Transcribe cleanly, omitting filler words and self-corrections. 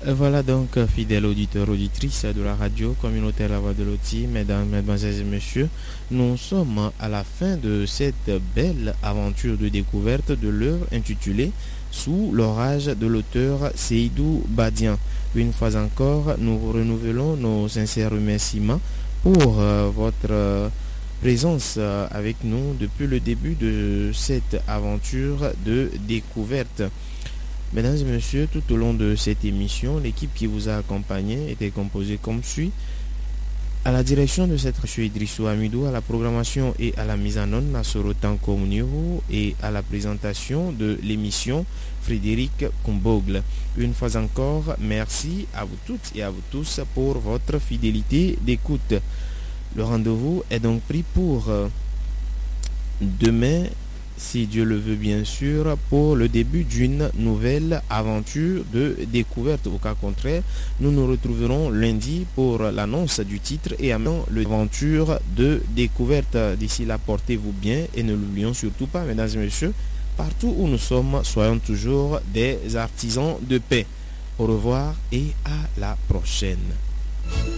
Voilà donc, fidèles auditeurs, auditrices de la radio communautaire La Voix de Loti, mesdames, mesdemoiselles et messieurs, nous sommes à la fin de cette belle aventure de découverte de l'œuvre intitulée Sous l'orage de l'auteur Seydou Badian. Une fois encore, nous vous renouvelons nos sincères remerciements pour votre présence avec nous depuis le début de cette aventure de découverte. Mesdames et messieurs, tout au long de cette émission, l'équipe qui vous a accompagné était composée comme suit. À la direction de cette monsieur Idrissou Amidou, à la programmation et à la mise en onde, Nassoro Tanko Mounirou, et à la présentation de l'émission, Frédéric Combogle. Une fois encore, merci à vous toutes et à vous tous pour votre fidélité d'écoute. Le rendez-vous est donc pris pour demain, si Dieu le veut bien sûr, pour le début d'une nouvelle aventure de découverte. Au cas contraire, nous nous retrouverons lundi pour l'annonce du titre et avant l'aventure de découverte. D'ici là, portez-vous bien et ne l'oublions surtout pas, mesdames et messieurs, partout où nous sommes, soyons toujours des artisans de paix. Au revoir et à la prochaine.